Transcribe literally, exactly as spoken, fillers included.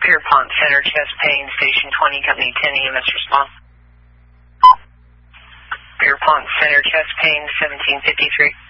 Pierpont Center, chest pain, station twenty, company ten E M S response. Pierpont Center, chest pain, seventeen fifty-three.